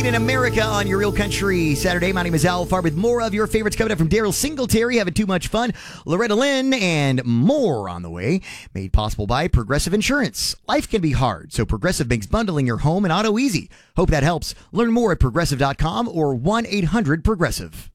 In America on your Real Country Saturday. My name is Al Farb with more of your favorites coming up from Daryl Singletary, having too much fun, Loretta Lynn, and more on the way. Made possible by Progressive Insurance. Life can be hard, so Progressive makes bundling your home and auto easy. Hope that helps. Learn more at progressive.com or 1-800-PROGRESSIVE.